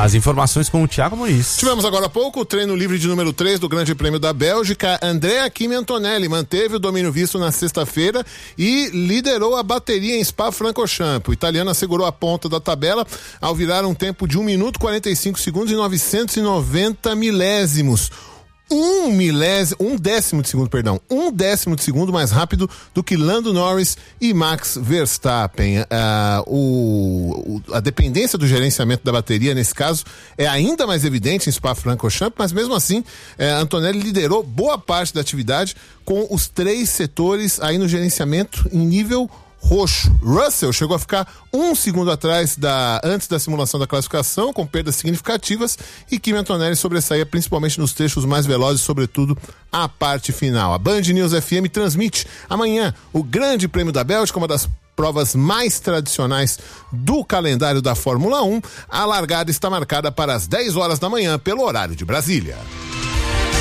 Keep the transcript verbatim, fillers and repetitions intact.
As informações com o Thiago Muniz. Tivemos agora há pouco o treino livre de número três do Grande Prêmio da Bélgica. Andrea Kimi Antonelli manteve o domínio visto na sexta-feira e liderou a bateria em Spa-Francorchamps. O italiano assegurou a ponta da tabela ao virar um tempo de um minuto, quarenta e cinco segundos e novecentos e noventa milésimos. Um milésimo, um décimo de segundo, perdão, um décimo de segundo mais rápido do que Lando Norris e Max Verstappen. Uh, o, o, a dependência do gerenciamento da bateria, nesse caso, é ainda mais evidente em Spa-Francorchamps, mas mesmo assim, eh, Antonelli liderou boa parte da atividade com os três setores aí no gerenciamento em nível roxo. Russell chegou a ficar um segundo atrás da, antes da simulação da classificação, com perdas significativas, e Kimi Antonelli sobressaía principalmente nos trechos mais velozes, sobretudo a parte final. A Band News F M transmite amanhã o Grande Prêmio da Bélgica, uma das provas mais tradicionais do calendário da Fórmula um. A largada está marcada para as dez horas da manhã, pelo horário de Brasília.